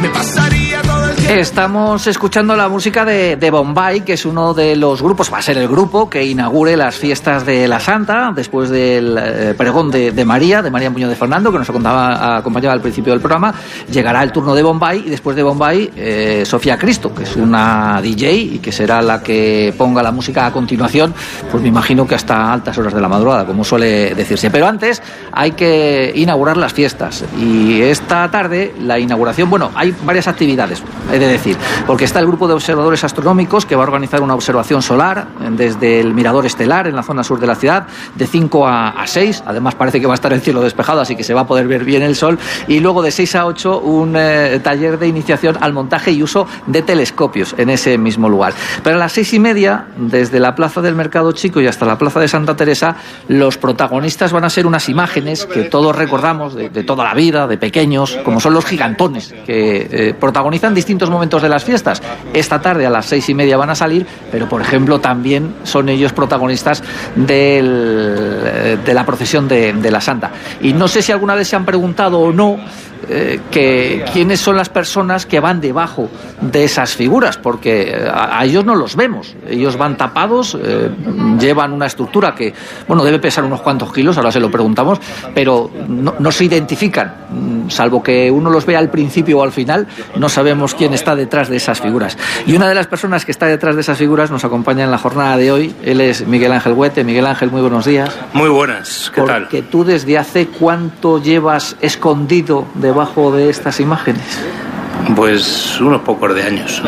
Estamos escuchando la música de Bombay, que es uno de los grupos, va a ser el grupo que inaugure las fiestas de la Santa, después del pregón de María Muñoz de Fernando, que nos acompañaba al principio del programa. Llegará el turno de Bombay y después de Bombay, Sofía Cristo, que es una DJ y que será la que ponga la música a continuación, pues me imagino que hasta altas horas de la madrugada, como suele decirse. Pero antes hay que inaugurar las fiestas y esta tarde la inauguración, bueno, hay varias actividades, he de decir, porque está el grupo de observadores astronómicos que va a organizar una observación solar desde el mirador estelar en la zona sur de la ciudad de 5 a 6, además parece que va a estar el cielo despejado, así que se va a poder ver bien el sol, y luego de 6 a 8 un taller de iniciación al montaje y uso de telescopios en ese mismo lugar. Pero a las 6:30, desde la plaza del Mercado Chico y hasta la plaza de Santa Teresa, los protagonistas van a ser unas imágenes que todos recordamos de toda la vida, de pequeños, como son los gigantones, que protagonizan distintos momentos de las fiestas. Esta tarde a las 6:30 van a salir, pero por ejemplo también son ellos protagonistas de la procesión de la Santa. Y no sé si alguna vez se han preguntado o no quiénes son las personas que van debajo de esas figuras, porque a ellos no los vemos, ellos van tapados, llevan una estructura que, bueno, debe pesar unos cuantos kilos, ahora se lo preguntamos, pero no se identifican, salvo que uno los vea al principio o al final, no sabemos quién está detrás de esas figuras. Y una de las personas que está detrás de esas figuras nos acompaña en la jornada de hoy. Él es Miguel Ángel Huete. Miguel Ángel, muy buenos días. Muy buenas, ¿qué tal? Porque tú desde hace cuánto llevas escondido debajo de estas imágenes. Pues unos pocos de años.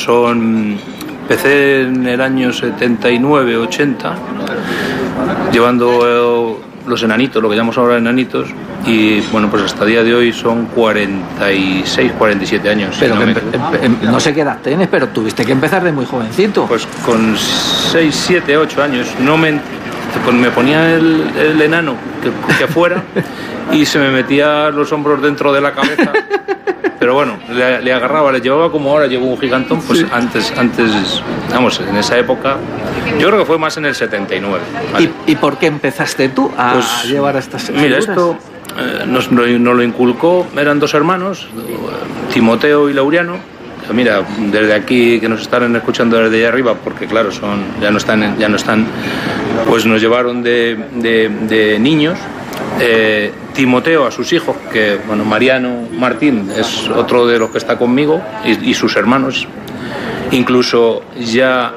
Empecé en el año 79, 80, llevando los enanitos, lo que llamamos ahora enanitos, y bueno, pues hasta el día de hoy son 46, 47 años. Pero no sé qué edad tienes, pero tuviste que empezar de muy jovencito. Pues con 6, 7, 8 años. Me ponía el enano que fuera y se me metía los hombros dentro de la cabeza. Pero bueno, le agarraba, le llevaba como ahora llevo un gigantón, pues sí. antes, vamos, en esa época, yo creo que fue más en el 79. ¿Vale? ¿Y por qué empezaste tú a llevar a estas figuras? Mira, esto nos lo inculcó, eran dos hermanos, Timoteo y Laureano. Mira, desde aquí, que nos están escuchando desde allá arriba, porque claro, ya no están, pues nos llevaron de niños. Timoteo a sus hijos, que bueno, Mariano Martín es otro de los que está conmigo, y sus hermanos, incluso ya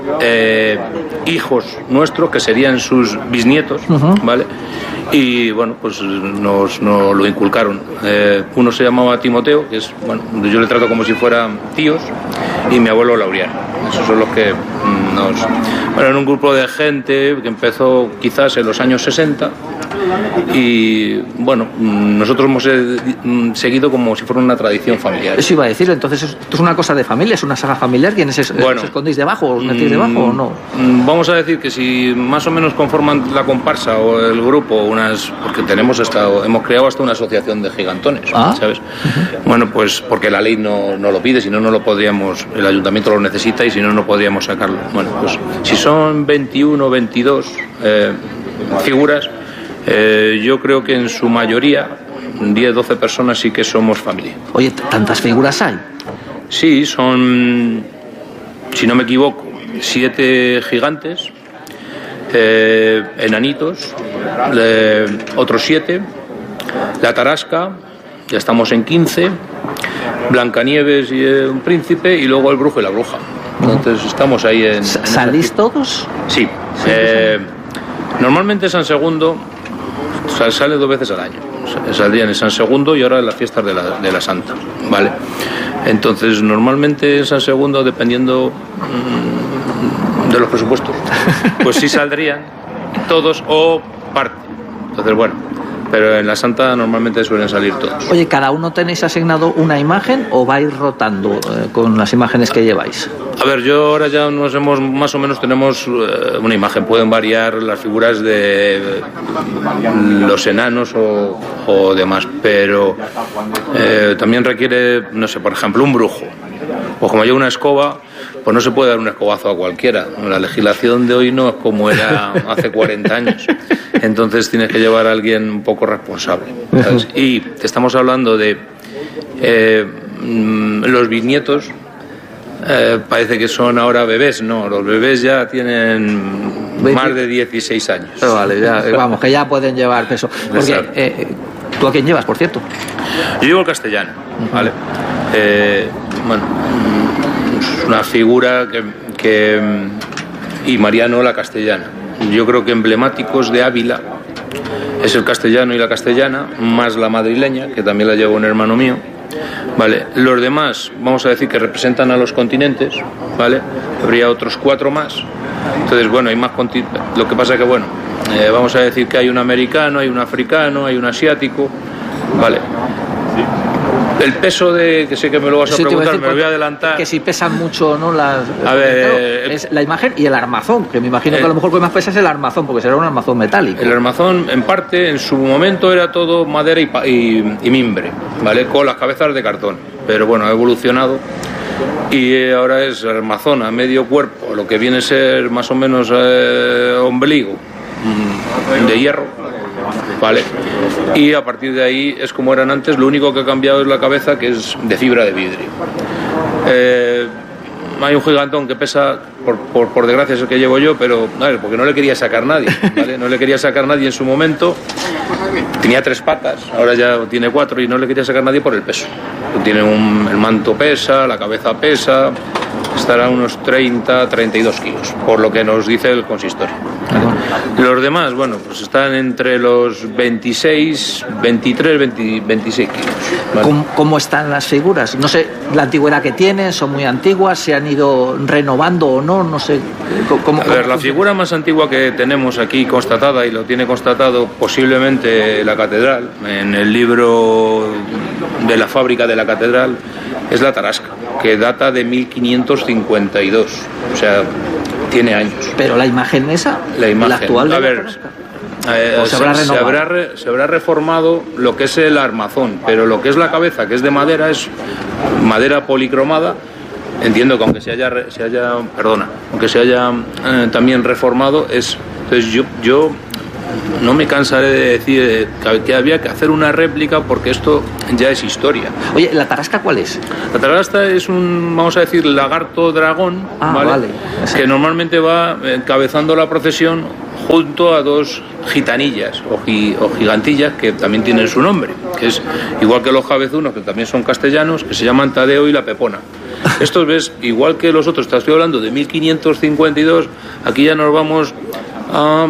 hijos nuestros que serían sus bisnietos, ¿vale? Y bueno, pues nos lo inculcaron. Uno se llamaba Timoteo, que es, bueno, yo le trato como si fueran tíos, y mi abuelo Laureano. Esos son los que bueno, en un grupo de gente que empezó quizás en los años 60, y bueno, nosotros hemos seguido como si fuera una tradición familiar. Eso iba a decir, entonces esto es una cosa de familia, es una saga familiar. ¿Quiénes os escondéis debajo o os metéis debajo o no? Vamos a decir que si más o menos conforman la comparsa o el grupo, porque hemos creado hasta una asociación de gigantones, ¿sabes? Bueno, pues porque la ley no lo pide, si no lo podríamos, el ayuntamiento lo necesita y si no podríamos sacarlo. Bueno, pues si son 21 o 22 figuras, yo creo que en su mayoría 10, 12 personas sí que somos familia. Oye, ¿tantas figuras hay? Sí, son, si no me equivoco, 7 gigantes, enanitos, otros 7, la tarasca, ya estamos en 15, Blancanieves y un príncipe, y luego el brujo y la bruja. Entonces estamos ahí en... ¿Salís todos? Sí. Normalmente San Segundo sale 2 veces al año. Saldrían en San Segundo y ahora en las fiestas de la Santa, ¿vale? Entonces normalmente en San Segundo, dependiendo de los presupuestos, pues sí saldrían todos o parte. Entonces bueno, pero en la Santa normalmente suelen salir todos. Oye, ¿cada uno tenéis asignado una imagen o vais rotando con las imágenes que lleváis? A ver, yo ahora ya más o menos tenemos una imagen. Pueden variar las figuras de los enanos o demás, pero también requiere, no sé, por ejemplo, un brujo. Pues como lleva una escoba, pues no se puede dar un escobazo a cualquiera. La legislación de hoy no es como era hace 40 años. Entonces tienes que llevar a alguien un poco responsable, ¿sabes? Y te estamos hablando de los bisnietos parece que son ahora bebés. No, los bebés ya tienen más de 16 años. Pero vale, ya, vamos, que ya pueden llevar peso. Porque, ¿tú a quién llevas, por cierto? Yo llevo el castellano, ¿vale? Bueno, es una figura y Mariano la castellana. Yo creo que emblemáticos de Ávila es el castellano y la castellana, más la madrileña, que también la lleva un hermano mío. Vale, los demás, vamos a decir que representan a los continentes, ¿vale? Habría otros 4 más. Entonces, bueno, hay más continentes. Lo que pasa que, bueno, vamos a decir que hay un americano, hay un africano, hay un asiático, ¿vale? El peso que sé que me lo vas a preguntar, me lo voy a adelantar. Que si pesan mucho, ¿no? A ver, es la imagen y el armazón, que me imagino que a lo mejor lo que más pesa es el armazón, porque será un armazón metálico. El armazón, en parte, en su momento era todo madera y mimbre, ¿vale? Con las cabezas de cartón. Pero bueno, ha evolucionado y ahora es armazón a medio cuerpo, lo que viene a ser más o menos ombligo de hierro, ¿vale? Y a partir de ahí es como eran antes. Lo único que ha cambiado es la cabeza, que es de fibra de vidrio. Hay un gigantón que pesa, por desgracia es el que llevo yo, pero porque no le quería sacar nadie, ¿vale? No le quería sacar nadie en su momento. Tenía 3 patas, ahora ya tiene 4 y no le quería sacar nadie por el peso. El manto pesa, la cabeza pesa, estará unos 32 kilos, por lo que nos dice el consistorio. Los demás, bueno, pues están entre los 26, 23, 26 kilos. ¿Vale? ¿Cómo están las figuras? No sé la antigüedad que tienen, son muy antiguas, se han ido renovando o no, no sé. A ver, la figura más antigua que tenemos aquí constatada, y lo tiene constatado posiblemente la catedral, en el libro de la fábrica de la catedral, es la tarasca, que data de 1552, o sea, tiene años. Pero la imagen esa, la actual de la tarasca, se habrá reformado lo que es el armazón, pero lo que es la cabeza, que es de madera, es madera policromada. Entiendo que aunque se haya también reformado, entonces yo no me cansaré de decir que había que hacer una réplica, porque esto ya es historia. Oye, ¿la tarasca cuál es? La tarasca es vamos a decir, lagarto dragón, ¿vale? Que normalmente va encabezando la procesión junto a 2 gitanillas o gigantillas, que también tienen su nombre, que es igual que los jabezunos, que también son castellanos, que se llaman Tadeo y la Pepona. Estos, ves, igual que los otros, te estoy hablando de 1552, aquí ya nos vamos a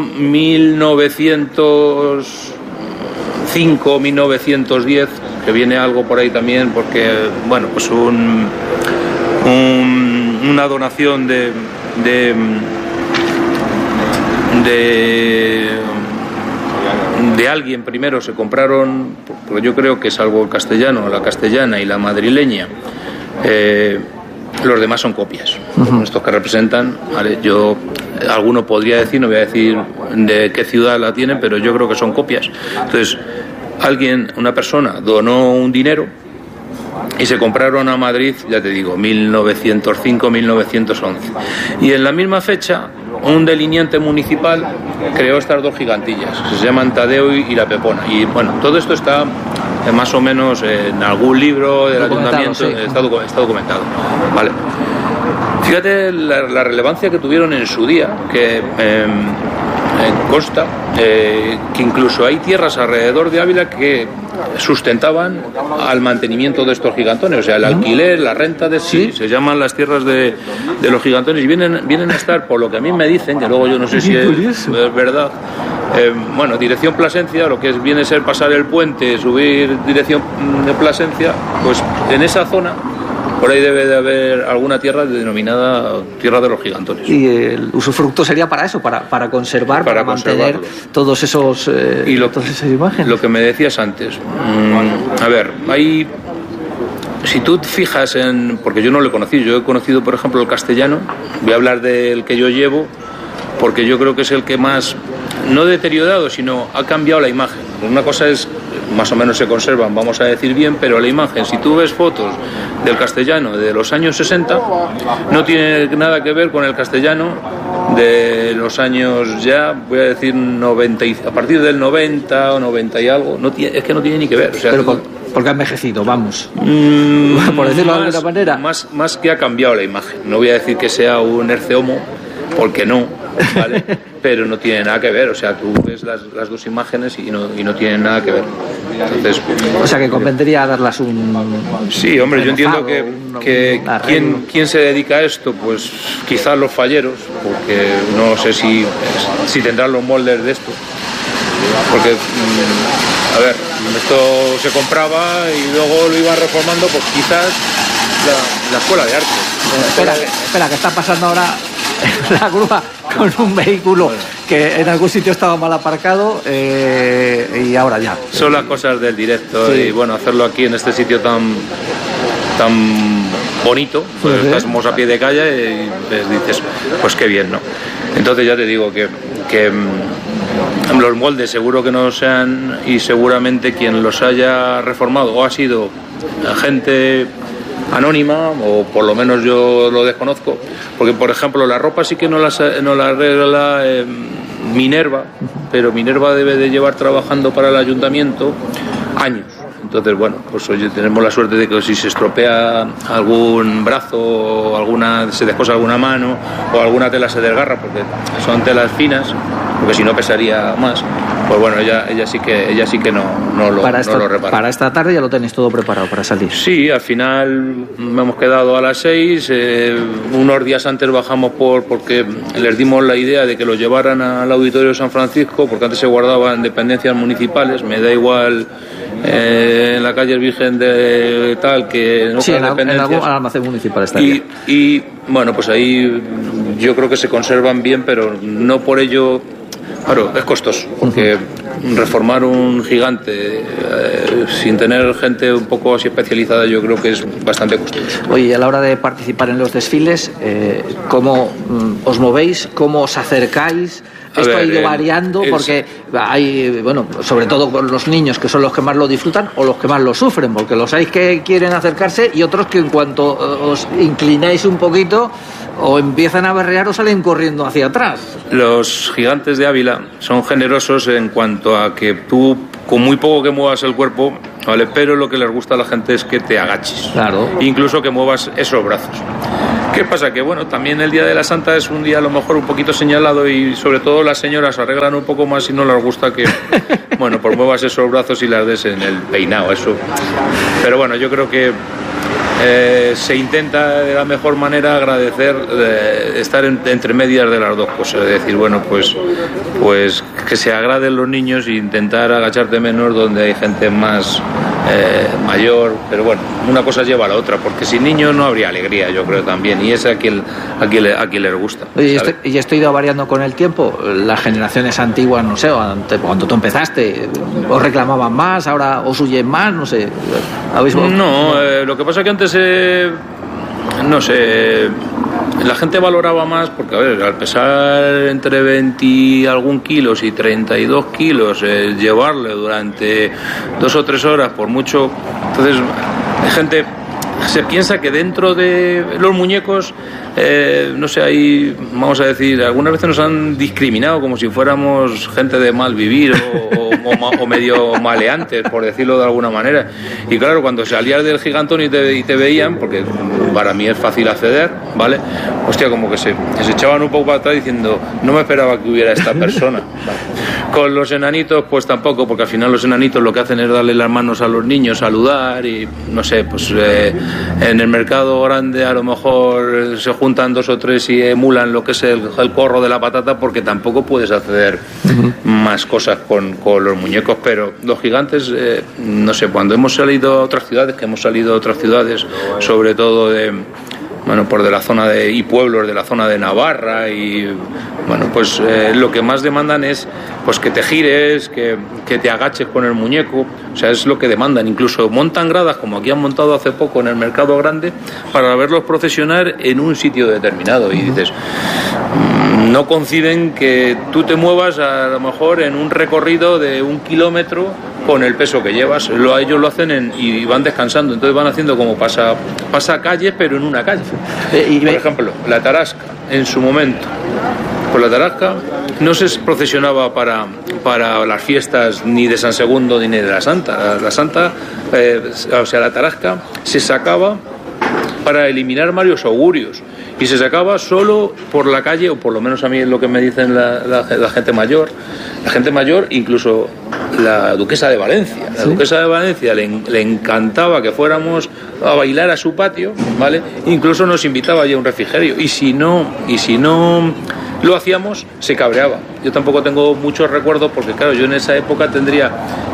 1905, 1910, que viene algo por ahí también, porque, bueno, pues una donación de alguien. Primero se compraron, porque yo creo que salvo el castellano, la castellana y la madrileña, los demás son copias. Estos que representan, ¿vale? Alguno podría decir, no voy a decir de qué ciudad la tienen, pero yo creo que son copias. Entonces, una persona donó un dinero y se compraron a Madrid, ya te digo, 1905, 1911. Y en la misma fecha, un delineante municipal creó estas 2 gigantillas, que se llaman Tadeo y la Pepona. Y bueno, todo esto está más o menos en algún libro del ayuntamiento, sí. Está documentado. Vale. Fíjate la relevancia que tuvieron en su día, que consta que incluso hay tierras alrededor de Ávila que sustentaban al mantenimiento de estos gigantones, o sea, el alquiler, la renta ¿Sí? Se llaman las tierras de los gigantones, y vienen a estar, por lo que a mí me dicen, que luego yo no sé si es verdad, dirección Plasencia, lo que viene a ser pasar el puente, subir dirección de Plasencia, pues en esa zona por ahí debe de haber alguna tierra denominada tierra de los gigantones. Y el usufructo sería para eso, para conservar, para mantener todos todas esas imágenes. Lo que me decías antes, si tú te fijas porque yo no lo he conocido, yo he conocido por ejemplo el castellano, voy a hablar del que yo llevo, porque yo creo que es el que más, no deteriorado, sino ha cambiado la imagen. Una cosa es, más o menos se conservan, vamos a decir bien, pero la imagen, si tú ves fotos del castellano de los años 60, no tiene nada que ver con el castellano de los años, ya voy a decir 90, a partir del 90 o 90 y algo, es que no tiene ni que ver. O sea, Porque ha envejecido, vamos. Por decirlo de alguna manera. Más que ha cambiado la imagen. No voy a decir que sea un Erce Homo, porque no, ¿vale? Pero no tiene nada que ver. O sea, tú ves las dos imágenes y no tienen nada que ver. Entonces, o sea, que convendría darlas un... Sí, hombre, yo entiendo que ¿quién se dedica a esto? Pues quizás los falleros, porque no sé si tendrán los moldes de esto. Porque, a ver, esto se compraba y luego lo iban reformando, pues quizás la escuela de arte. Espera, que está pasando ahora la grúa con un vehículo que en algún sitio estaba mal aparcado y ahora ya. Son las cosas del directo, sí. Y bueno, hacerlo aquí en este sitio tan bonito, pues estamos a pie de calle y dices, pues qué bien, ¿no? Entonces ya te digo que los moldes seguro que no sean, y seguramente quien los haya reformado o ha sido gente anónima, o por lo menos yo lo desconozco, porque por ejemplo la ropa sí que no la arregla Minerva, pero Minerva debe de llevar trabajando para el ayuntamiento años. Entonces, bueno, pues oye, tenemos la suerte de que si se estropea algún brazo, o se descosa alguna mano, o alguna tela se desgarra, porque son telas finas, porque si no pesaría más, pues bueno, ella sí que no lo repara. Para esta tarde ya lo tenéis todo preparado para salir. Sí, al final me hemos quedado a las 6, unos días antes bajamos porque les dimos la idea de que lo llevaran al Auditorio de San Francisco, porque antes se guardaban en dependencias municipales, me da igual en la calle Virgen de tal que en otras dependencias. En algún almacén municipal estaría. Y bueno, pues ahí yo creo que se conservan bien, pero no por ello. Claro, es costoso, porque reformar un gigante sin tener gente un poco así especializada, yo creo que es bastante costoso. Oye, a la hora de participar en los desfiles, ¿cómo os movéis? ¿Cómo os acercáis? Esto ha ido variando porque hay, bueno, sobre todo con los niños, que son los que más lo disfrutan o los que más lo sufren, porque los hay que quieren acercarse y otros que en cuanto os inclináis un poquito o empiezan a berrear o salen corriendo hacia atrás. Los gigantes de Ávila son generosos en cuanto a que tú, con muy poco que muevas el cuerpo, ¿vale? Pero lo que les gusta a la gente es que te agaches. Claro. Incluso que muevas esos brazos. ¿Qué pasa? Que bueno, también el Día de la Santa es un día a lo mejor un poquito señalado y sobre todo las señoras arreglan un poco más y no les gusta que, bueno, pues muevas esos brazos y las des en el peinado, eso. Pero bueno, yo creo que se intenta de la mejor manera agradecer estar entre medias de las dos cosas, es decir, bueno, pues que se agraden los niños e intentar agacharte menos donde hay gente más mayor, pero bueno, una cosa lleva a la otra, porque sin niños no habría alegría, yo creo también, y es a quien les gusta. Oye, y esto ha ido variando con el tiempo. Las generaciones antiguas, no sé, cuando tú empezaste, os reclamaban más, ahora os huyen más, no sé. No, lo que pasa es que antes no sé, la gente valoraba más porque, a ver, al pesar entre 20 y algún kilos y 32 kilos, llevarle durante 2 o 3 horas por mucho, entonces la gente se piensa que dentro de los muñecos, no sé, ahí, vamos a decir, algunas veces nos han discriminado como si fuéramos gente de mal vivir o medio maleantes, por decirlo de alguna manera. Y claro, cuando salías del gigantón y te veían, porque para mí es fácil acceder, ¿vale? Hostia, como que se echaban un poco para atrás diciendo, no me esperaba que hubiera esta persona. ¿Vale? Con los enanitos, pues tampoco, porque al final los enanitos lo que hacen es darle las manos a los niños, saludar y, no sé, pues en el mercado grande a lo mejor se juntan 2 o 3 y emulan lo que es el corro de la patata, porque tampoco puedes acceder más cosas con los muñecos, pero los gigantes, no sé, cuando hemos salido a otras ciudades, sobre todo por de la zona y pueblos de la zona de Navarra, y bueno, pues lo que más demandan es pues que te gires, que te agaches con el muñeco, o sea, es lo que demandan. Incluso montan gradas, como aquí han montado hace poco en el mercado grande, para verlos procesionar en un sitio determinado, y dices, no conciben que tú te muevas a lo mejor en un recorrido de 1 kilómetro con el peso que llevas. Ellos lo hacen y van descansando, entonces van haciendo como pasa calle, pero en una calle. Por ejemplo, la Tarasca en su momento Pues la Tarasca no se procesionaba para las fiestas ni de San Segundo ni de la Santa. La Santa, la Tarasca se sacaba para eliminar varios augurios y se sacaba solo por la calle, o por lo menos a mí es lo que me dicen la gente mayor. La gente mayor, incluso la duquesa de Valencia. La duquesa de Valencia le encantaba que fuéramos a bailar a su patio, ¿vale? Incluso nos invitaba allí a un refrigerio. Y si no lo hacíamos, se cabreaba. Yo tampoco tengo muchos recuerdos porque, claro, yo en esa época tendría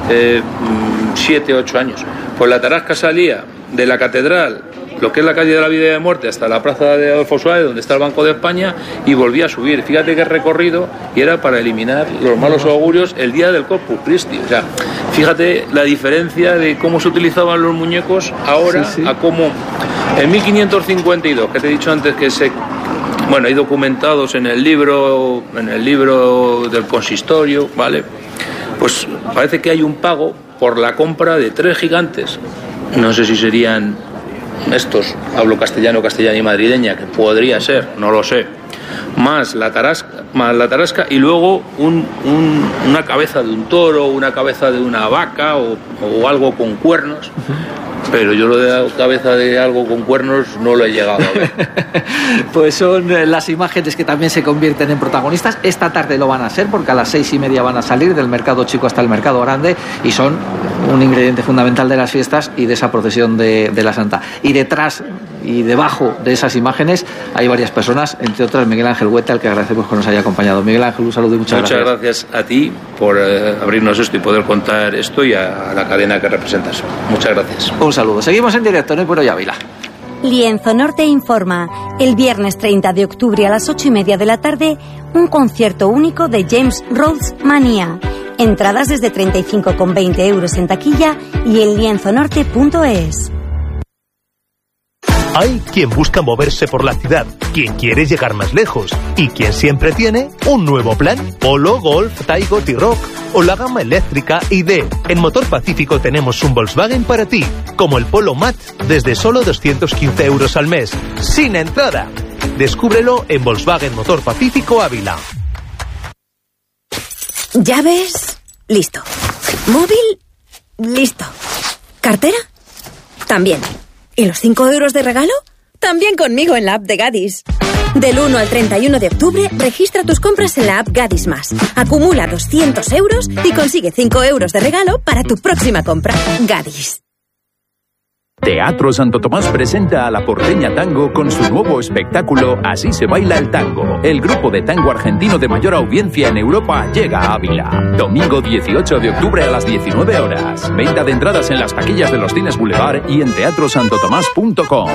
7, 8 años. Pues la Tarasca salía de la catedral, lo que es la calle de la Vida y de Muerte, hasta la plaza de Adolfo Suárez, donde está el Banco de España, y volvía a subir. Fíjate qué recorrido, y era para eliminar los malos augurios el día del Corpus Christi. O sea, fíjate la diferencia de cómo se utilizaban los muñecos ahora a cómo en 1552, que te he dicho antes que hay documentados en el libro del consistorio, ¿vale? Pues parece que hay un pago por la compra de 3 gigantes. No sé si serían estos, hablo castellano y madrileña, que podría ser, no lo sé, más la tarasca y luego una cabeza de un toro, una cabeza de una vaca o algo con cuernos. Pero yo lo de la cabeza de algo con cuernos no lo he llegado a ver. Pues son las imágenes que también se convierten en protagonistas. Esta tarde lo van a ser, porque a las 6:30 van a salir del mercado chico hasta el mercado grande, y son un ingrediente fundamental de las fiestas y de esa procesión de la Santa. Y detrás y debajo de esas imágenes hay varias personas, entre otras Miguel Ángel Huete, al que agradecemos que nos haya acompañado. Miguel Ángel, un saludo y muchas gracias. Muchas gracias a ti por abrirnos esto y poder contar esto, y a la cadena que representas. Muchas gracias. Un saludo. Seguimos en directo en Puerto Ávila. Lienzo Norte informa. El viernes 30 de octubre a las 8:30 de la tarde, un concierto único de James Rhodes Manía. Entradas desde 35,20 euros en taquilla y en lienzonorte.es. Hay quien busca moverse por la ciudad, quien quiere llegar más lejos y quien siempre tiene un nuevo plan. Polo, Golf, Taigo, T-Roc o la gama eléctrica ID. En Motor Pacífico tenemos un Volkswagen para ti, como el Polo Mat, desde solo 215 euros al mes, sin entrada. Descúbrelo en Volkswagen Motor Pacífico Ávila. ¿Llaves? Listo. ¿Móvil? Listo. ¿Cartera? También. ¿Y los 5 euros de regalo? También conmigo en la app de Gadis. Del 1 al 31 de octubre, registra tus compras en la app Gadis Más. Acumula 200 euros y consigue 5 euros de regalo para tu próxima compra. Gadis. Teatro Santo Tomás presenta a La Porteña Tango con su nuevo espectáculo Así se baila el tango. El grupo de tango argentino de mayor audiencia en Europa llega a Ávila. Domingo 18 de octubre a las 19 horas. Venta de entradas en las taquillas de los cines Boulevard y en teatrosantotomás.com.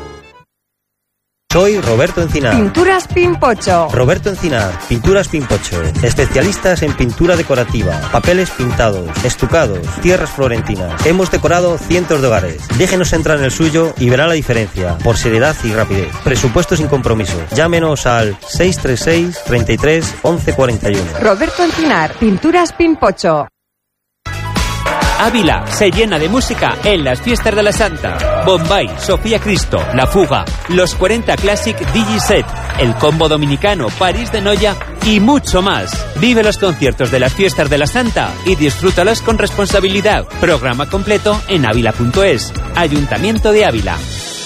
Soy Roberto Encinar. Pinturas Pimpocho. Roberto Encinar, Pinturas Pimpocho. Especialistas en pintura decorativa, papeles pintados, estucados, tierras florentinas. Hemos decorado cientos de hogares. Déjenos entrar en el suyo y verá la diferencia, por seriedad y rapidez. Presupuesto sin compromiso. Llámenos al 636 33 11 41. Roberto Encinar, Pinturas Pimpocho. Ávila se llena de música en las fiestas de la Santa. Bombay, Sofía Cristo, La Fuga, los 40 Classic Digiset, el Combo Dominicano, París de Noya y mucho más. Vive los conciertos de las fiestas de la Santa y disfrútalos con responsabilidad. Programa completo en ávila.es. Ayuntamiento de Ávila.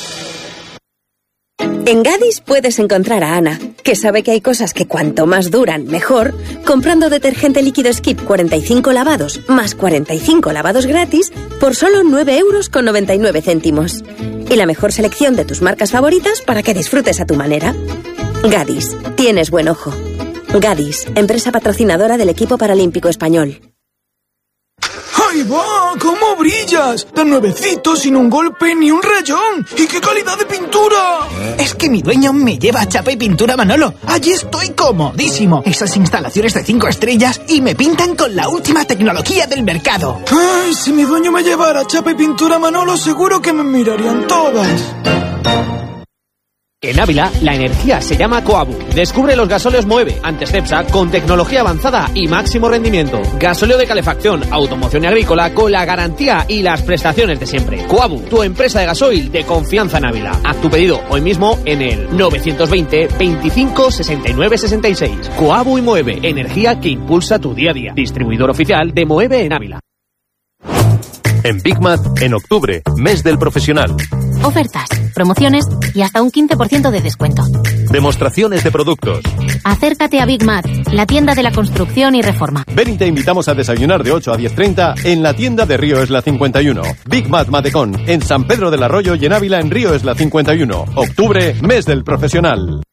En Gadis puedes encontrar a Ana, que sabe que hay cosas que cuanto más duran, mejor, comprando detergente líquido Skip 45 lavados más 45 lavados gratis por solo 9,99 euros. Y la mejor selección de tus marcas favoritas para que disfrutes a tu manera. Gadis, tienes buen ojo. Gadis, empresa patrocinadora del equipo paralímpico español. ¡Ahí va! ¿Cómo brillas? Tan nuevecito, sin un golpe ni un rayón. ¡Y qué calidad de pintura! Es que mi dueño me lleva a Chapa y Pintura Manolo. Allí estoy comodísimo. Esas instalaciones de 5 estrellas y me pintan con la última tecnología del mercado. ¡Ay! Si mi dueño me llevara a Chapa y Pintura Manolo, seguro que me mirarían todas. En Ávila, la energía se llama Coabu. Descubre los gasóleos Moeve, antes Cepsa, con tecnología avanzada y máximo rendimiento. Gasóleo de calefacción, automoción y agrícola con la garantía y las prestaciones de siempre. Coabu, tu empresa de gasoil de confianza en Ávila. Haz tu pedido hoy mismo en el 920 25 69 66. Coabu y Moeve, energía que impulsa tu día a día. Distribuidor oficial de Moeve en Ávila. En Big Mat, en octubre, mes del profesional. Ofertas, promociones y hasta un 15% de descuento. Demostraciones de productos. Acércate a Big Mat, la tienda de la construcción y reforma. Ven y te invitamos a desayunar de 8 a 10:30 en la tienda de Río Esla 51. Big Mat Matecón, en San Pedro del Arroyo y en Ávila en Río Esla 51. Octubre, mes del profesional.